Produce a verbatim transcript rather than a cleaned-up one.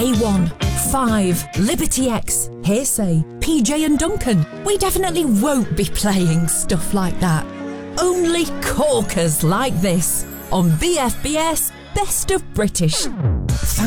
A one, Five, Liberty X, Hearsay, P J and Duncan. We definitely won't be playing stuff like that. Only corkers like this on B F B S Best of British.